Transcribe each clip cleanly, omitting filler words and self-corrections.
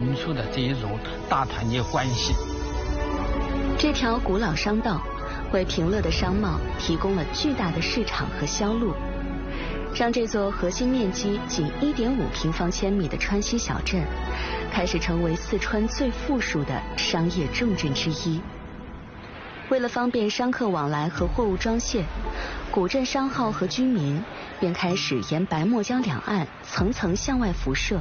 民族的这一种大团结关系。 这条古老商道为平乐的商贸提供了巨大的市场和销路，让这座核心面积仅1.5平方千米的川西小镇开始成为四川最富庶的商业重镇之一。为了方便商客往来和货物装卸，古镇商号和居民便开始沿白沫江两岸层层向外辐射，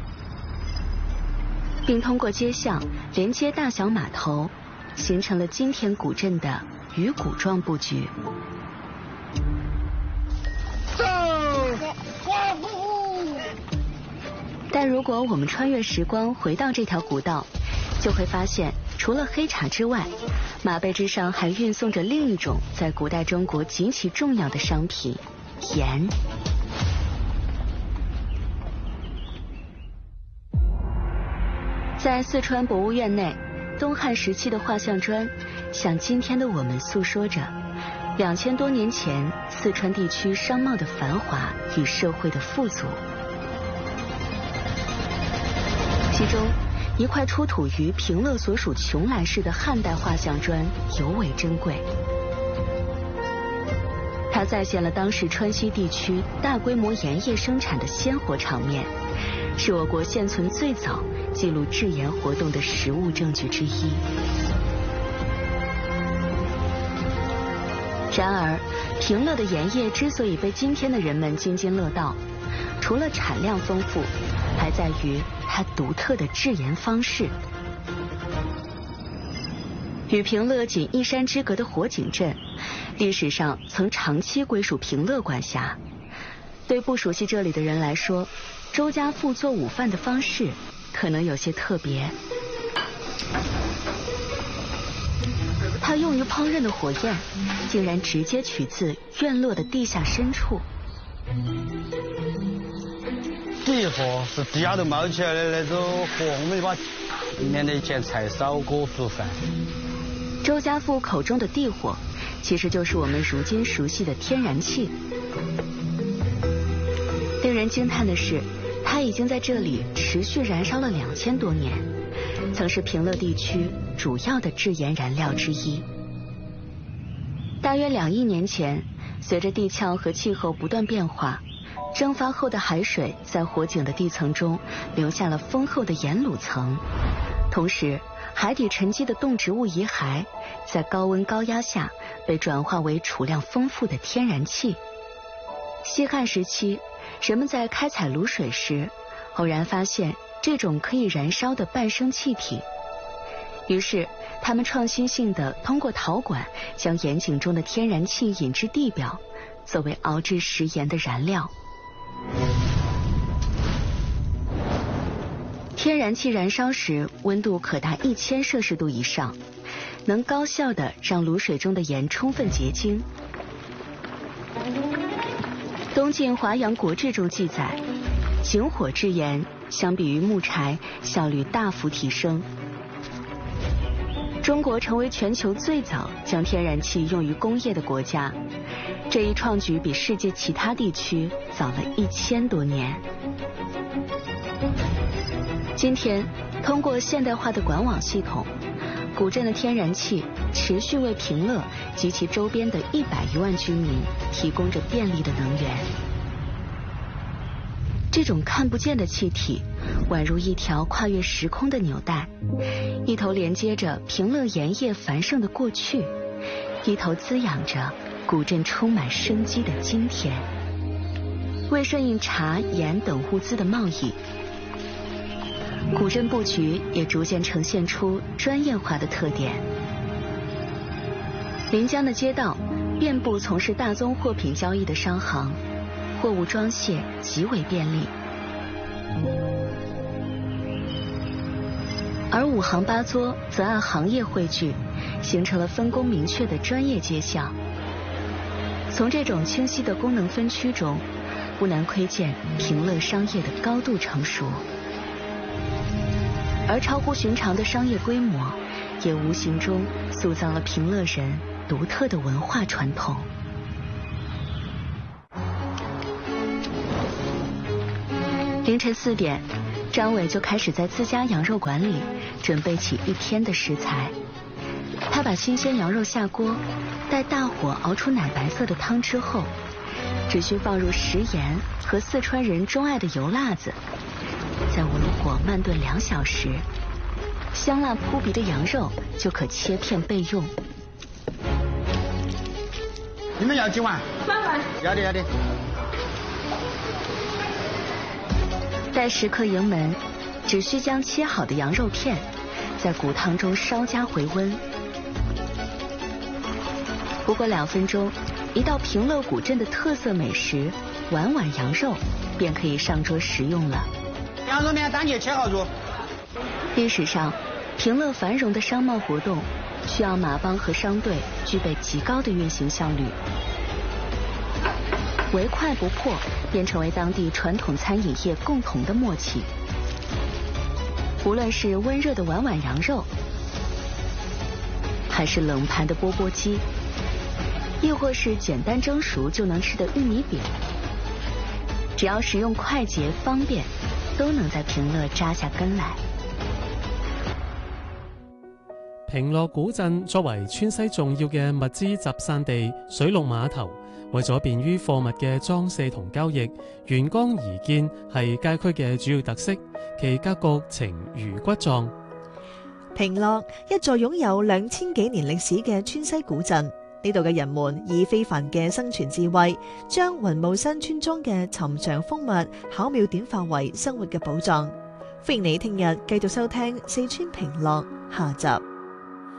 并通过街巷连接大小码头，形成了今天古镇的鱼骨状布局。但如果我们穿越时光回到这条古道，就会发现除了黑茶之外，马背之上还运送着另一种在古代中国极其重要的商品——盐。在四川博物院内，东汉时期的画像砖向今天的我们诉说着2000多年前四川地区商贸的繁华与社会的富足。其中一块出土于平乐所属邛崃市的汉代画像砖尤为珍贵，它再现了当时川西地区大规模盐业生产的鲜活场面，是我国现存最早记录制盐活动的实物证据之一。然而，平乐的盐业之所以被今天的人们津津乐道，除了产量丰富，还在于它独特的制盐方式。与平乐仅一山之隔的火井镇，历史上曾长期归属平乐管辖。对不熟悉这里的人来说，周家富做午饭的方式可能有些特别。它用于烹饪的火焰，竟然直接取自院落的地下深处。 地火是地下头冒起来的那种火，我们把里面的煎菜、烧锅、煮饭。 周家富口中的地火，其实就是我们如今熟悉的天然气。令人惊叹的是，它已经在这里持续燃烧了2000多年，曾是平乐地区主要的制盐燃料之一。大约2亿年前，随着地壳和气候不断变化，蒸发后的海水在火井的地层中留下了丰厚的盐卤层，同时海底沉积的动植物遗骸在高温高压下被转化为储量丰富的天然气。西汉时期，人们在开采卤水时，偶然发现这种可以燃烧的半生气体，于是他们创新性地通过陶管将盐井中的天然气引至地表，作为熬制食盐的燃料。天然气燃烧时温度可达1000摄氏度以上，能高效地让卤水中的盐充分结晶。东晋华阳国志中记载，井火制盐相比于木柴效率大幅提升。中国成为全球最早将天然气用于工业的国家，这一创举比世界其他地区早了1000多年。今天，通过现代化的管网系统，古镇的天然气持续为平乐及其周边的100余万居民提供着便利的能源。这种看不见的气体宛如一条跨越时空的纽带，一头连接着平乐盐业繁盛的过去，一头滋养着古镇充满生机的今天。为顺应茶、盐等物资的贸易，古镇布局也逐渐呈现出专业化的特点。临江的街道遍布从事大宗货品交易的商行，货物装卸极为便利。而5行8作则按行业汇聚，形成了分工明确的专业街巷。从这种清晰的功能分区中，不难窥见平乐商业的高度成熟。而超乎寻常的商业规模，也无形中塑造了平乐人独特的文化传统。凌晨4点， 张伟就开始在自家羊肉馆里准备起一天的食材。他把新鲜羊肉下锅，待大火熬出奶白色的汤之后，只需放入食盐和四川人钟爱的油辣子，在文火慢炖2小时，香辣扑鼻的羊肉就可切片备用。 你们要几碗 3碗。 要的要的。 待食客盈门，只需将切好的羊肉片在骨汤中稍加回温。不过2分钟，一道平乐古镇的特色美食碗碗羊肉便可以上桌食用了。 羊肉面单节切好煮。 历史上，平乐繁荣的商贸活动需要马帮和商队具备极高的运行效率。唯快不破便成为当地传统餐饮业共同的默契。无论是温热的碗碗羊肉，还是冷盘的钵钵鸡，亦或是简单蒸熟就能吃的玉米饼，只要食用快捷方便，都能在平樂扎下根來。 平樂古鎮作為川西重要嘅物資集散地、水陸碼頭，為咗便於貨物嘅裝卸同交易，沿江而建係街區嘅主要特色，其格局呈魚骨狀。 平樂一座擁有2000幾年歷史嘅川西古鎮，呢度嘅人們以非凡嘅生存智慧，將雲霧山村莊嘅尋常風物巧妙點化為生活嘅寶藏。歡迎你聽日繼續收聽四川平樂下集。